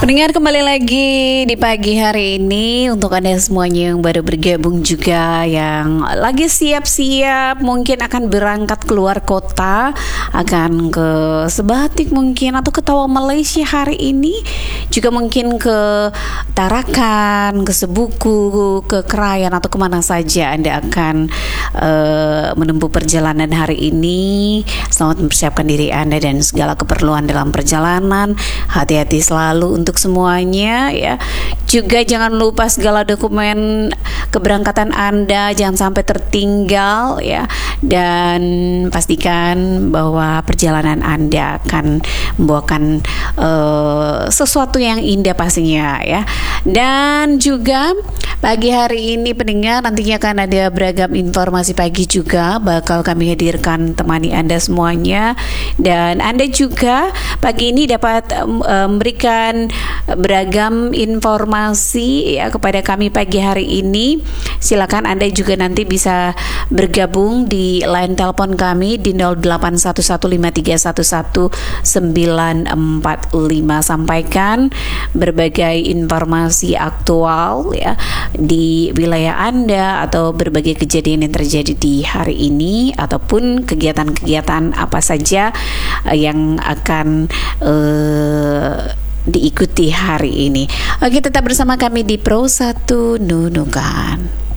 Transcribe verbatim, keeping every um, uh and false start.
Pendengar, kembali lagi di pagi hari ini. Untuk Anda semuanya yang baru bergabung juga, yang lagi siap-siap mungkin akan berangkat keluar kota, akan ke Sebatik mungkin, atau ke Tawau Malaysia hari ini, juga mungkin ke Tarakan, ke Sebuku, ke Krayan, atau kemana saja Anda akan uh, menempuh perjalanan hari ini. Selamat mempersiapkan diri Anda dan segala keperluan dalam perjalanan. Hati-hati selalu untuk semuanya ya. Juga jangan lupa segala dokumen keberangkatan Anda jangan sampai tertinggal ya. Dan pastikan bahwa perjalanan Anda akan membawakan uh, sesuatu yang indah pastinya ya. Dan juga pagi hari ini pendengar, nantinya akan ada beragam informasi pagi juga bakal kami hadirkan temani Anda semuanya. Dan Anda juga pagi ini dapat um, memberikan beragam informasi ya kepada kami pagi hari ini. Silakan Anda juga nanti bisa bergabung di line telepon kami di nol delapan satu satu lima tiga satu satu sembilan empat lima. Sampaikan berbagai informasi aktual ya di wilayah Anda, atau berbagai kejadian yang terjadi di hari ini, ataupun kegiatan-kegiatan apa saja uh, yang akan uh, diikuti hari ini. Oke, tetap bersama kami di Pro satu Nunukan.